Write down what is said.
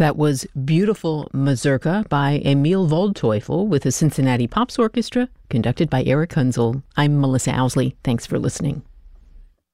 That was Beautiful Mazurka by Emil Waldteufel with the Cincinnati Pops Orchestra, conducted by Eric Hunzel. I'm Melissa Owsley. Thanks for listening.